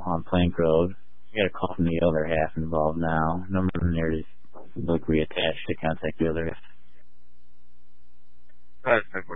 on Plank Road. I got a call from the other half involved now. Number there is reattached to contact the other half. Perfect.